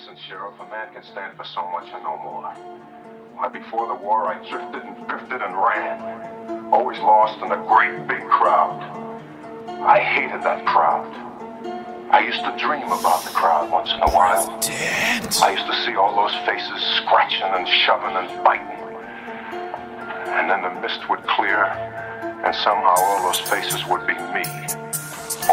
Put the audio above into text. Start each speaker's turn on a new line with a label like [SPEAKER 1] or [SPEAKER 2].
[SPEAKER 1] Listen, Sheriff, a man can stand for so much and no more. Why, before the war, I drifted and drifted and ran. Always lost in a great big crowd. I hated that crowd. I used to dream about the crowd once in a while. I used to see all those faces scratching and shoving and biting. And then the mist would clear, and somehow all those faces would be me.